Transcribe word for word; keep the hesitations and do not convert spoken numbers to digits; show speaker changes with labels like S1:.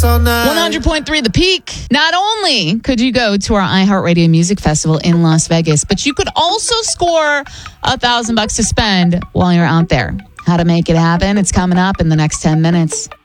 S1: one hundred point three The Peak. Not only could you go to our iHeartRadio Music Festival in Las Vegas, but you could also score a thousand bucks to spend while you're out there. How to make it happen? It's coming up in the next ten minutes.